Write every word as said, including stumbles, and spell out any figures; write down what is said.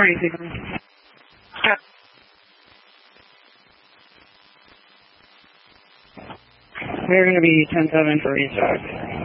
morning, Stephen. We're going to be ten seven for restock.